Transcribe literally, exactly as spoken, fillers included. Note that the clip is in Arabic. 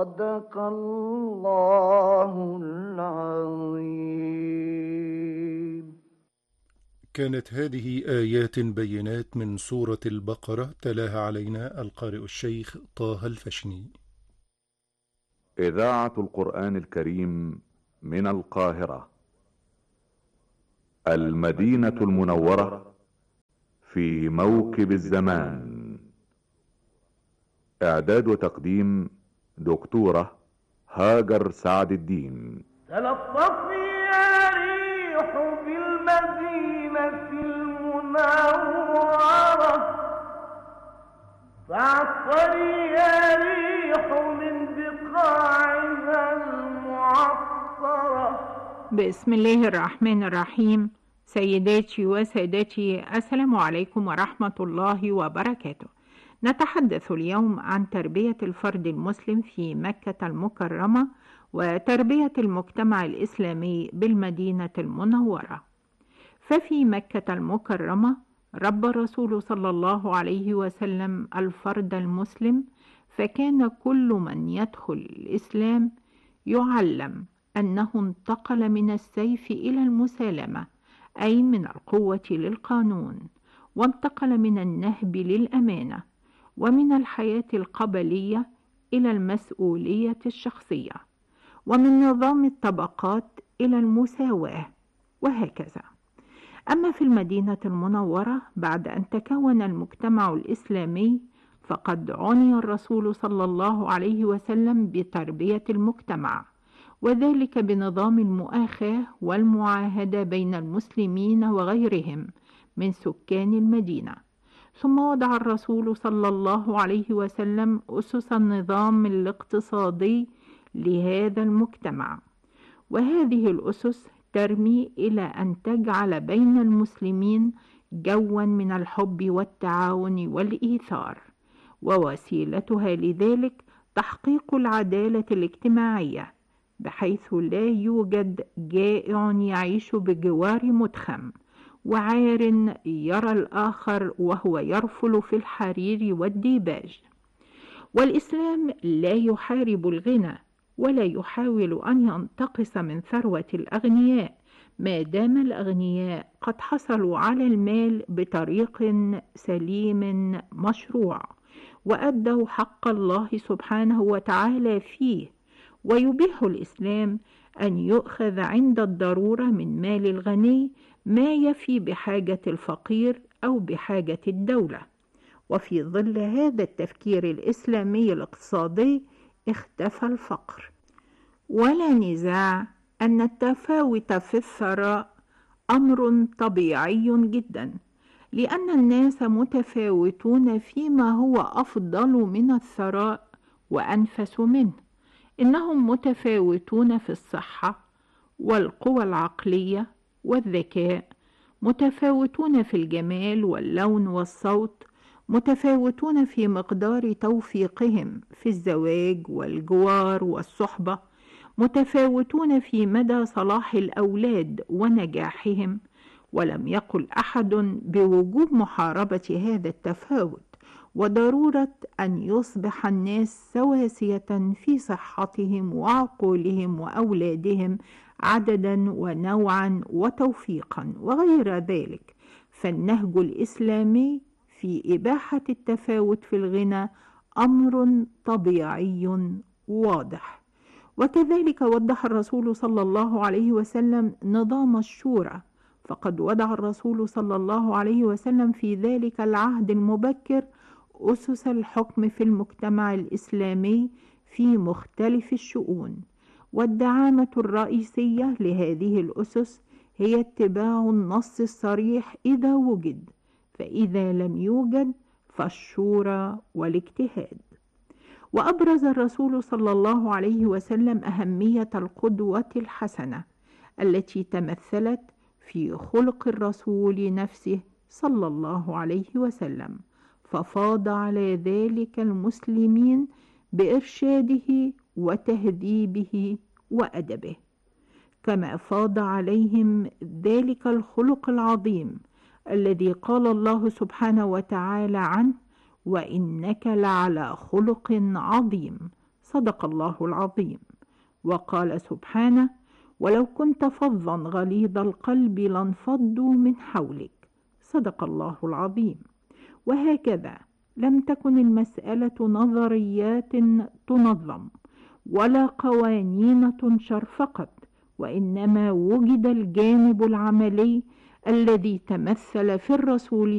صدق الله العظيم. كانت هذه آيات بينات من سورة البقرة، تلاها علينا القارئ الشيخ طه الفشني. إذاعة القرآن الكريم من القاهرة. المدينة المنورة في موكب الزمان. إعداد وتقديم دكتورة هاجر سعد الدين. تلطفي يا ريح بالمدينة المنورة، فعطري يا ريح من بقاعها المعطرة. بسم الله الرحمن الرحيم. سيداتي وسادتي، السلام عليكم ورحمة الله وبركاته. نتحدث اليوم عن تربية الفرد المسلم في مكة المكرمة وتربية المجتمع الإسلامي بالمدينة المنورة. ففي مكة المكرمة ربى الرسول صلى الله عليه وسلم الفرد المسلم، فكان كل من يدخل الإسلام يعلم أنه انتقل من السيف إلى المسالمة، أي من القوة للقانون، وانتقل من النهب للأمانة، ومن الحياة القبلية إلى المسؤولية الشخصية، ومن نظام الطبقات إلى المساواة، وهكذا. أما في المدينة المنورة بعد أن تكون المجتمع الإسلامي، فقد عني الرسول صلى الله عليه وسلم بتربية المجتمع، وذلك بنظام المؤاخاة والمعاهدة بين المسلمين وغيرهم من سكان المدينة. ثم وضع الرسول صلى الله عليه وسلم أسس النظام الاقتصادي لهذا المجتمع، وهذه الأسس ترمي إلى أن تجعل بين المسلمين جوا من الحب والتعاون والإيثار، ووسيلتها لذلك تحقيق العدالة الاجتماعية، بحيث لا يوجد جائع يعيش بجوار مدخم، وعار يرى الآخر وهو يرفل في الحرير والديباج. والإسلام لا يحارب الغنى، ولا يحاول أن ينتقص من ثروة الأغنياء، ما دام الأغنياء قد حصلوا على المال بطريق سليم مشروع، وأدوا حق الله سبحانه وتعالى فيه. ويبيح الإسلام أن يؤخذ عند الضرورة من مال الغني ما يفي بحاجة الفقير أو بحاجة الدولة. وفي ظل هذا التفكير الإسلامي الاقتصادي اختفى الفقر. ولا نزاع أن التفاوت في الثراء أمر طبيعي جدا، لأن الناس متفاوتون فيما هو أفضل من الثراء وأنفس منه. إنهم متفاوتون في الصحة والقوى العقلية والذكاء، متفاوتون في الجمال واللون والصوت، متفاوتون في مقدار توفيقهم في الزواج والجوار والصحبة، متفاوتون في مدى صلاح الأولاد ونجاحهم. ولم يقل أحد بوجوب محاربة هذا التفاوت، وضرورة أن يصبح الناس سواسية في صحتهم وعقولهم وأولادهم عددا ونوعا وتوفيقا وغير ذلك. فالنهج الإسلامي في إباحة التفاوت في الغنى أمر طبيعي واضح. وكذلك وضح الرسول صلى الله عليه وسلم نظام الشورى، فقد وضع الرسول صلى الله عليه وسلم في ذلك العهد المبكر أسس الحكم في المجتمع الإسلامي في مختلف الشؤون، والدعامة الرئيسية لهذه الأسس هي اتباع النص الصريح إذا وجد، فإذا لم يوجد فالشورى والاجتهاد. وأبرز الرسول صلى الله عليه وسلم أهمية القدوة الحسنة التي تمثلت في خلق الرسول نفسه صلى الله عليه وسلم، ففاض على ذلك المسلمين بإرشاده وتهذيبه وأدبه، كما فاض عليهم ذلك الخلق العظيم الذي قال الله سبحانه وتعالى عنه: وإنك لعلى خلق عظيم، صدق الله العظيم. وقال سبحانه: ولو كنت فظا غليظ القلب لانفضوا من حولك. صدق الله العظيم. وهكذا لم تكن المسألة نظريات تنظم ولا قوانين تنشر فقط، وإنما وجد الجانب العملي الذي تمثل في الرسول